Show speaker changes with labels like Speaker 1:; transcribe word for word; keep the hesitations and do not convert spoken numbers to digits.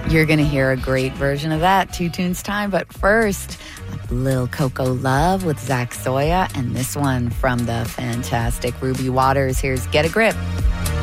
Speaker 1: You're going to hear a great version of that. Two tunes time. But first, Lil Coco Love with Zach Soya. And this one from the fantastic Ruby Waters. Here's Get a Grip.